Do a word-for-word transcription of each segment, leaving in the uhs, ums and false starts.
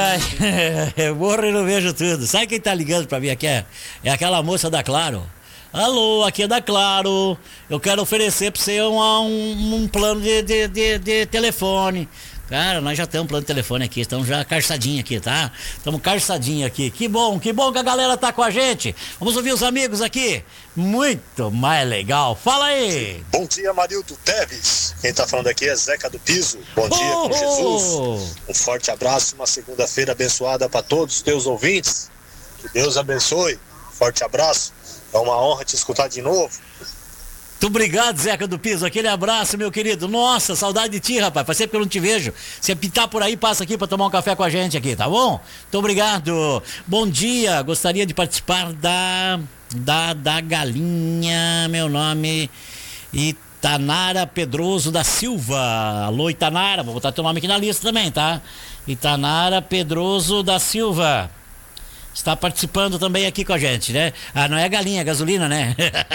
Ai, eu morro e não vejo tudo. Sabe quem tá ligando pra mim aqui? É, é aquela moça da Claro. Alô, aqui é da Claro. Eu quero oferecer pra você um, um, um plano de, de, de, de telefone. Cara, nós já temos um plano de telefone aqui, estamos já carçadinho aqui, tá? Estamos carçadinho aqui. Que bom, que bom que a galera tá com a gente. Vamos ouvir os amigos aqui. Muito mais legal. Fala aí. Bom dia, Marildo Teves. Quem tá falando aqui é Zeca do Piso. Bom dia Oh! com Jesus. Um forte abraço, uma segunda-feira abençoada para todos os teus ouvintes. Que Deus abençoe. Forte abraço. É uma honra te escutar de novo. Muito obrigado, Zeca do Piso. Aquele abraço, meu querido. Nossa, saudade de ti, rapaz. Faz tempo que eu não te vejo. Se apitar por aí, passa aqui para tomar um café com a gente aqui, tá bom? Muito obrigado. Bom dia. Gostaria de participar da... Da, da galinha, meu nome... Itanara Pedroso da Silva. Alô, Itanara. Vou botar teu nome aqui na lista também, tá? Itanara Pedroso da Silva. Está participando também aqui com a gente, né? Ah, não é galinha, é gasolina, né?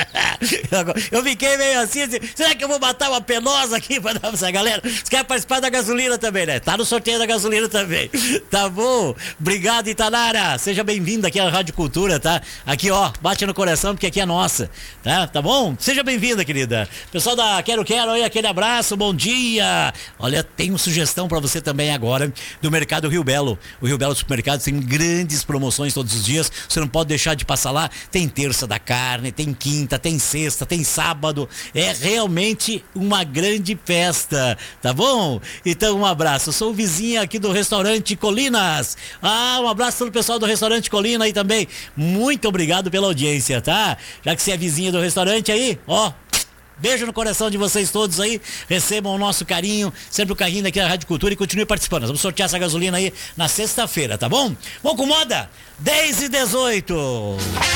Eu fiquei meio assim, assim, será que eu vou matar uma penosa aqui pra dar pra essa galera? Você quer participar da gasolina também, né? Tá no sorteio da gasolina também. Tá bom? Obrigado, Itanara. Seja bem-vinda aqui à Rádio Cultura, tá? Aqui, ó, bate no coração porque aqui é nossa, tá? Tá bom? Seja bem-vinda, querida. Pessoal da Quero Quero aí, aquele abraço, bom dia. Olha, tenho sugestão pra você também agora do Mercado Rio Belo. O Rio Belo Supermercado tem grandes promoções todos os dias, você não pode deixar de passar lá. Tem terça da carne, tem quinta, tem sexta, tem sábado. É realmente uma grande festa, tá bom? Então um abraço, eu sou o vizinho aqui do restaurante Colinas. Ah, um abraço para o pessoal do restaurante Colina aí também. Muito obrigado pela audiência, tá? Já que você é vizinho do restaurante aí, ó, beijo no coração de vocês todos aí. Recebam o nosso carinho, sempre o carrinho daqui da Rádio Cultura e continue participando. Nós vamos sortear essa gasolina aí na sexta-feira, tá bom? Vamos com moda? dez e dezoito.